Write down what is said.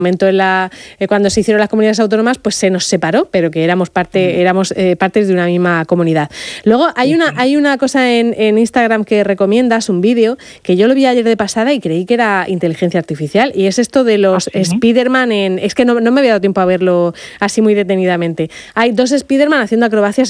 cuando se hicieron las comunidades autónomas, pues se nos separó, pero que éramos partes de una misma comunidad. Luego hay una cosa en Instagram que recomiendas, un vídeo, que yo lo vi ayer de pasada y creí que era inteligencia artificial, y es esto de los Spiderman es que no me había dado tiempo a verlo así muy detenidamente. Hay 2 Spiderman haciendo acrobacias